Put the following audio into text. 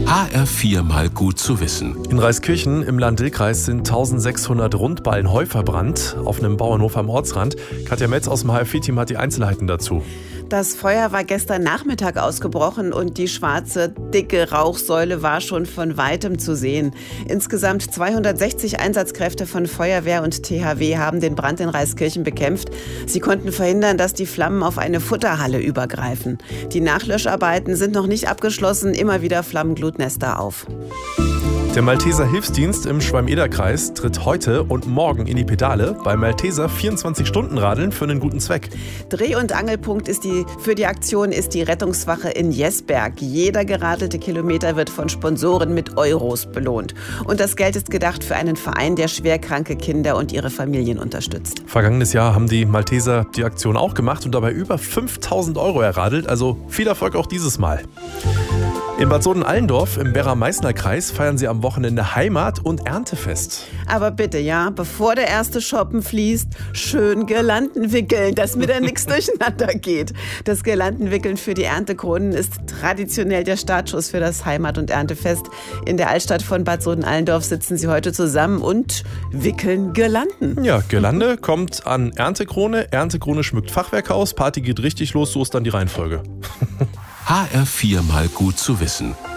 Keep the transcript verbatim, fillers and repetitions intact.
H R vier mal gut zu wissen. In Reiskirchen im Lahn-Dill-Kreis sind tausendsechshundert Rundballen Heu verbrannt auf einem Bauernhof am Ortsrand. Katja Metz aus dem H R vier Team hat die Einzelheiten dazu. Das Feuer war gestern Nachmittag ausgebrochen und die schwarze, dicke Rauchsäule war schon von Weitem zu sehen. Insgesamt zweihundertsechzig Einsatzkräfte von Feuerwehr und T H W haben den Brand in Reiskirchen bekämpft. Sie konnten verhindern, dass die Flammen auf eine Futterhalle übergreifen. Die Nachlöscharbeiten sind noch nicht abgeschlossen, immer wieder flammen Glutnester auf. Der Malteser Hilfsdienst im Schwalm-Eder-Kreis tritt heute und morgen in die Pedale beim Malteser vierundzwanzig-Stunden-Radeln für einen guten Zweck. Dreh- und Angelpunkt ist die, für die Aktion ist die Rettungswache in Jesberg. Jeder geradelte Kilometer wird von Sponsoren mit Euros belohnt. Und das Geld ist gedacht für einen Verein, der schwerkranke Kinder und ihre Familien unterstützt. Vergangenes Jahr haben die Malteser die Aktion auch gemacht und dabei über fünftausend Euro erradelt. Also viel Erfolg auch dieses Mal. In Bad Soden-Allendorf im Werra-Meißner-Kreis feiern sie am Wochenende Heimat- und Erntefest. Aber bitte, ja, bevor der erste Schoppen fließt, schön Girlanden wickeln, dass mir da nichts durcheinander geht. Das Girlandenwickeln für die Erntekronen ist traditionell der Startschuss für das Heimat- und Erntefest. In der Altstadt von Bad Soden-Allendorf sitzen sie heute zusammen und wickeln Girlanden. Ja, Girlande kommt an Erntekrone, Erntekrone schmückt Fachwerkhaus, Party geht richtig los, so ist dann die Reihenfolge. H R vier mal gut zu wissen.